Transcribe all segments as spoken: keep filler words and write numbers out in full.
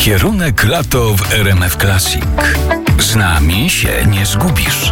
Kierunek lato w R M F Classic. Z nami się nie zgubisz.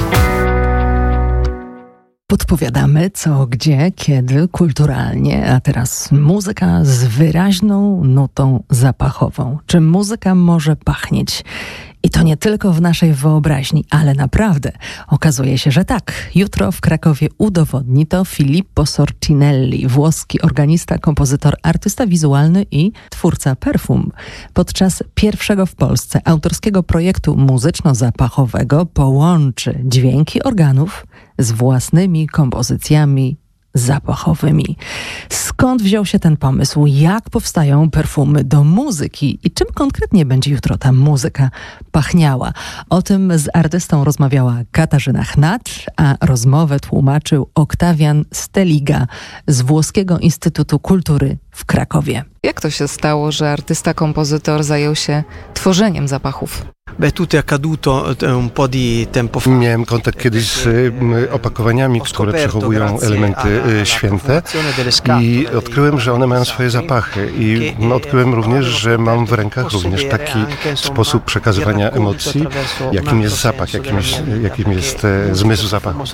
Podpowiadamy co, gdzie, kiedy, kulturalnie, a teraz muzyka z wyraźną nutą zapachową. Czy muzyka może pachnieć? I to nie tylko w naszej wyobraźni, ale naprawdę okazuje się, że tak. Jutro w Krakowie udowodni to Filippo Sorcinelli, włoski organista, kompozytor, artysta wizualny i twórca perfum. Podczas pierwszego w Polsce autorskiego projektu muzyczno-zapachowego połączy dźwięki organów z własnymi kompozycjami zapachowymi. Skąd wziął się ten pomysł? Jak powstają perfumy do muzyki? I czym konkretnie będzie jutro ta muzyka pachniała? O tym z artystą rozmawiała Katarzyna Hnacz, a rozmowę tłumaczył Oktawian Steliga z Włoskiego Instytutu Kultury w Krakowie. Jak to się stało, że artysta-kompozytor zajął się tworzeniem zapachów? Beh, tutto è accaduto un po' di tempo fa. Miałem kontakt kiedyś z opakowaniami, które przechowują elementy święte i odkryłem, że one mają swoje zapachy i odkryłem również, że mam w rękach również taki sposób przekazywania emocji, jakim jest zapach, jakim jest, jakim jest zmysł zapachu.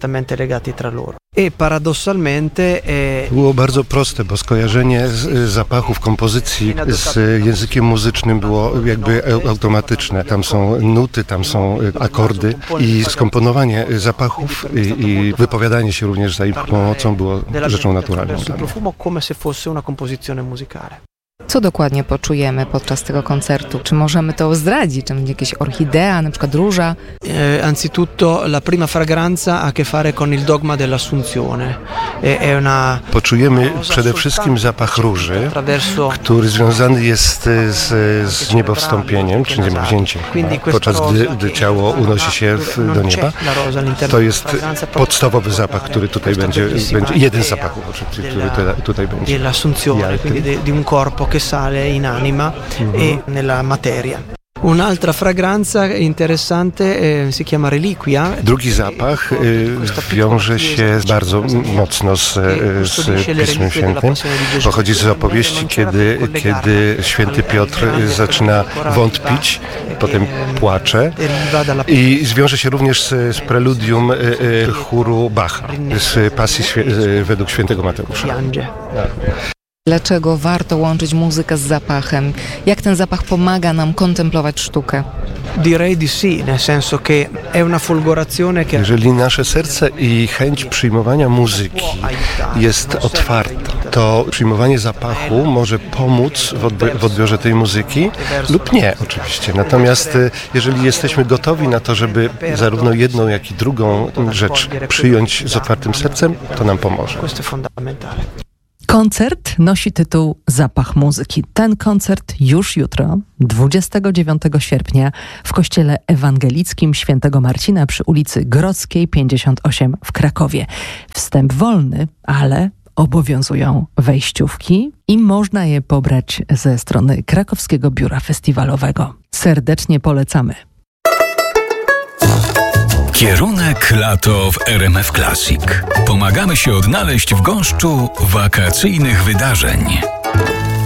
E paradossalmente było bardzo proste, bo skojarzenie z zapachów kompozycji z językiem muzycznym było jakby automatyczne. Tam są nuty, tam są akordy i skomponowanie zapachów i, i wypowiadanie się również za ich pomocą było rzeczą naturalną. Co dokładnie poczujemy podczas tego koncertu? Czy możemy to zdradzić? Czy będzie jakieś orchidea, na przykład róża? Eh, anzitutto la prima fragranza ha a che fare con il dogma dell'assunzione. È una... Poczujemy przede wszystkim zapach róży, który związany jest z, z niebowstąpieniem, czy niebowzięciem. Podczas gdy, gdy ciało unosi się w, do nieba, to jest podstawowy zapach, który tutaj będzie, będzie jeden z zapachów, oczywiście, który tutaj, tutaj będzie. Dell'assunzione, quindi di un corpo che sale in anima mm-hmm. e nella materia. Un'altra fragranza interessante eh, si chiama Reliquia. Drugi zapach y, wiąże się bardzo mocno z, z Pismem Świętym. Pochodzi z opowieści, kiedy, kiedy święty Piotr zaczyna wątpić, potem płacze i zwiąże się również z, z preludium y, y, chóru Bacha, z pasji y, według świętego Mateusza. Dlaczego warto łączyć muzykę z zapachem? Jak ten zapach pomaga nam kontemplować sztukę? Direi di sì, nel senso che è una folgorazione che... Jeżeli nasze serce i chęć przyjmowania muzyki jest otwarta, to przyjmowanie zapachu może pomóc w, odbi- w odbiorze tej muzyki lub nie oczywiście. Natomiast jeżeli jesteśmy gotowi na to, żeby zarówno jedną, jak i drugą rzecz przyjąć z otwartym sercem, to nam pomoże. Koncert nosi tytuł Zapach muzyki. Ten koncert już jutro, dwudziestego dziewiątego sierpnia w Kościele Ewangelickim Świętego Marcina przy ulicy Grodzkiej pięćdziesiąt osiem w Krakowie. Wstęp wolny, ale obowiązują wejściówki i można je pobrać ze strony Krakowskiego Biura Festiwalowego. Serdecznie polecamy. Kierunek lato w R M F Classic. Pomagamy się odnaleźć w gąszczu wakacyjnych wydarzeń.